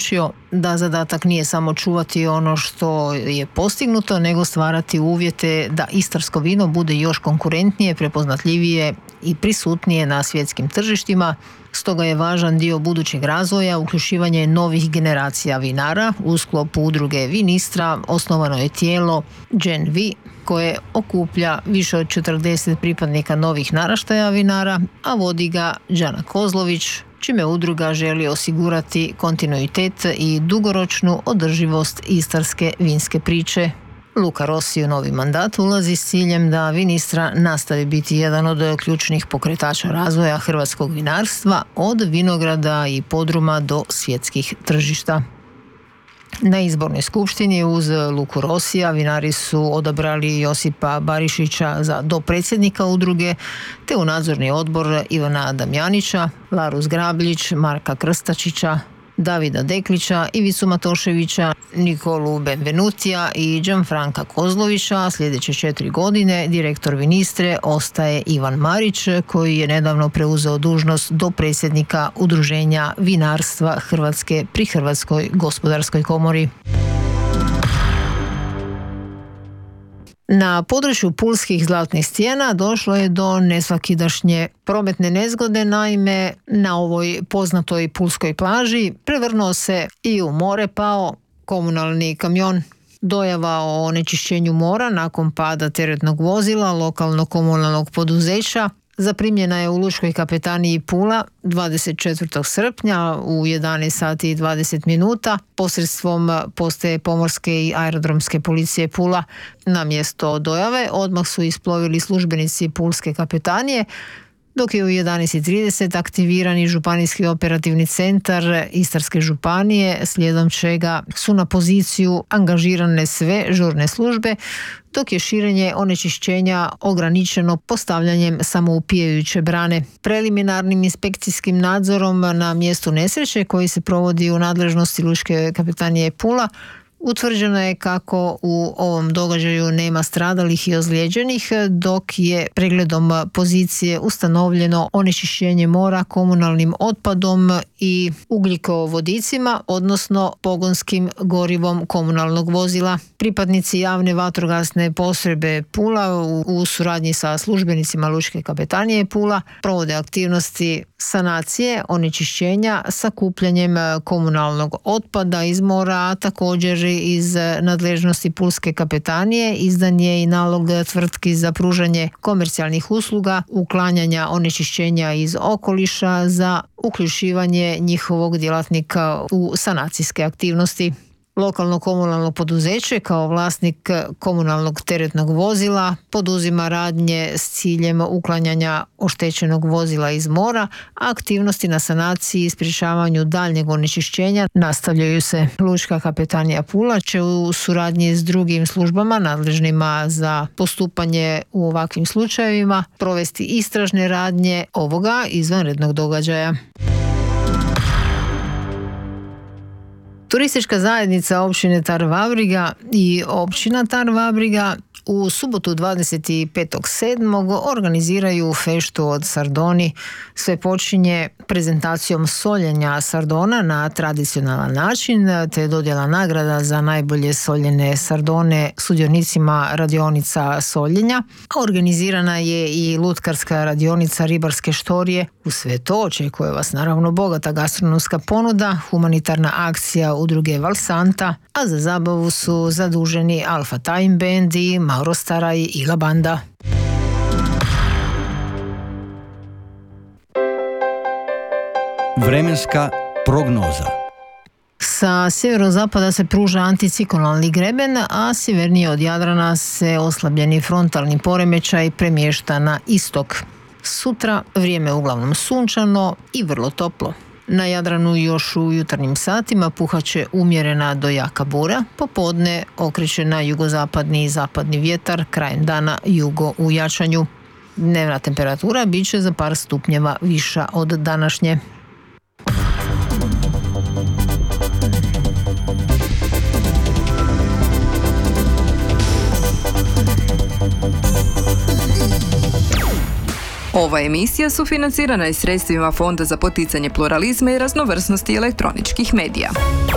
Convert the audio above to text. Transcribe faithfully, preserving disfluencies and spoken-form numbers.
poručio da zadatak nije samo čuvati ono što je postignuto, nego stvarati uvjete da istarsko vino bude još konkurentnije, prepoznatljivije i prisutnije na svjetskim tržištima. Stoga je važan dio budućeg razvoja uključivanje novih generacija vinara. U sklopu udruge Vinistra osnovano je tijelo Gen V koje okuplja više od četrdeset pripadnika novih naraštaja vinara, a vodi ga Đana Kozlović, čime udruga želi osigurati kontinuitet i dugoročnu održivost istarske vinske priče. Luka Rossi u novi mandat ulazi s ciljem da Vinistra nastavi biti jedan od ključnih pokretača razvoja hrvatskog vinarstva od vinograda i podruma do svjetskih tržišta. Na izbornoj skupštini uz Luku Rossija vinari su odabrali Josipa Barišića za dopredsjednika udruge, te u nadzorni odbor Ivana Damjanića, Laru Zgrabljić, Marka Krstačića, Davida Deklića, Ivicu Matoševića, Nikolu Benvenutija i Gianfranca Kozlovića. Sljedeće četiri godine direktor Vinistre ostaje Ivan Marić, koji je nedavno preuzeo dužnost dopredsjednika Udruženja vinarstva Hrvatske pri Hrvatskoj gospodarskoj komori. Na području pulskih Zlatnih stijena došlo je do nesvakidašnje prometne nezgode. Naime, na ovoj poznatoj pulskoj plaži prevrnuo se i u more pao komunalni kamion. Dojava o onečišćenju mora nakon pada teretnog vozila lokalnog komunalnog poduzeća zaprimljena je u Lučkoj kapetaniji Pula dvadeset četvrtog srpnja u jedanaest sati i dvadeset minuta posredstvom postaje pomorske i aerodromske policije Pula. Na mjesto dojave odmah su isplovili službenici Pulske kapetanije, dok je u jedanaest i trideset aktivirani županijski operativni centar Istarske županije, slijedom čega su na poziciju angažirane sve žurne službe, dok je širenje onečišćenja ograničeno postavljanjem samoupijajuće brane. Preliminarnim inspekcijskim nadzorom na mjestu nesreće, koji se provodi u nadležnosti Lučke kapetanije Pula, utvrđeno je kako u ovom događaju nema stradalih i ozlijeđenih, dok je pregledom pozicije ustanovljeno onečišćenje mora komunalnim otpadom i ugljikovodicima, odnosno pogonskim gorivom komunalnog vozila. Pripadnici javne vatrogasne postrojbe Pula u, u suradnji sa službenicima Lučke kapetanije Pula provode aktivnosti sanacije onečišćenja sakupljanjem komunalnog otpada iz mora, a također iz nadležnosti Pulske kapetanije izdan je i nalog tvrtki za pružanje komercijalnih usluga, uklanjanja onečišćenja iz okoliša za uključivanje njihovog djelatnika u sanacijske aktivnosti. Lokalno komunalno poduzeće kao vlasnik komunalnog teretnog vozila poduzima radnje s ciljem uklanjanja oštećenog vozila iz mora, a aktivnosti na sanaciji i sprječavanju daljnjeg onečišćenja nastavljaju se. Lučka kapetanija Pula će u suradnji s drugim službama nadležnima za postupanje u ovakvim slučajevima provesti istražne radnje ovoga izvanrednog događaja. Turistička zajednica općine Tar-Vabriga i općina Tar-Vabriga u subotu dvadeset petog sedmog organiziraju feštu od sardoni. Sve počinje prezentacijom soljenja sardona na tradicionalan način, te dodjela nagrada za najbolje soljene sardone sudionicima radionica soljenja. Organizirana je i lutkarska radionica ribarske štorije. U sve to očekuje vas naravno bogata gastronomska ponuda, humanitarna akcija udruge Valsanta, a za zabavu su zaduženi Alfa Time Band i Mauro Staraj i La Banda. Vremenska prognoza. Sa sjeverozapada se pruža anticiklonalni greben, a sjevernije od Jadrana se oslabljeni frontalni poremećaj premješta na istok. Sutra vrijeme uglavnom sunčano i vrlo toplo. Na Jadranu još u jutarnjim satima puhaće umjerena do jaka bura, popodne okreće na jugozapadni i zapadni vjetar, krajem dana jugo u jačanju. Dnevna temperatura bit će za par stupnjeva viša od današnje. Ova emisija sufinancirana je sredstvima Fonda za poticanje pluralizma i raznovrsnosti elektroničkih medija.